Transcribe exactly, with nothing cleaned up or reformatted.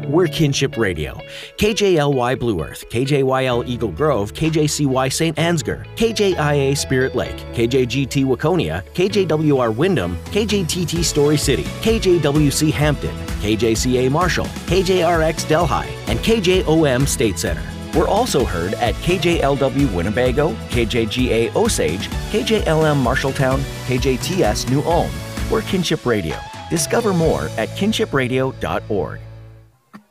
we're Kinship Radio. K J L Y Blue Earth, K J Y L Eagle Grove, K J C Y Saint Ansgar, K J I A Spirit Lake, K J G T Waconia, K J W R Wyndham, K J T T Story City, K J W C Hampton, K J C A Marshall, K J R X Delhi, and K J O M State Center. We're also heard at K J L W Winnebago, K J G A Osage, K J L M Marshalltown, K J T S New Ulm. We're Kinship Radio. Discover more at kinship radio dot org.